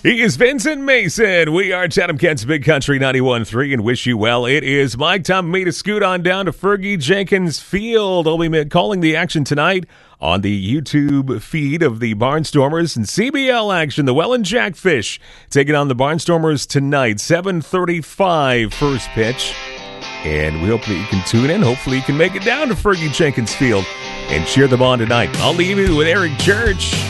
He is Vincent Mason. We are Chatham Kent's Big Country 91.3 and wish you well. It is Mike. Time for me to scoot on down to Fergie Jenkins Field. I'll be calling the action tonight on the YouTube feed of the Barnstormers and CBL action. The Welland Jackfish taking on the Barnstormers tonight. 7:35 first pitch. And we hope that you can tune in. Hopefully you can make it down to Fergie Jenkins Field and cheer them on tonight. I'll leave you with Eric Church.